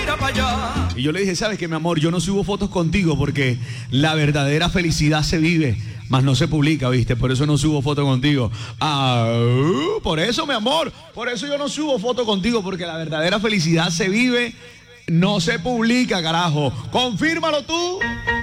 mira para allá. Y yo le dije, ¿sabes qué, mi amor? Yo no subo fotos contigo porque la verdadera felicidad se vive, mas no se publica, ¿viste? Por eso no subo fotos contigo. Por eso, mi amor, por eso yo no subo fotos contigo, porque la verdadera felicidad se vive, no se publica, carajo. Confírmalo tú.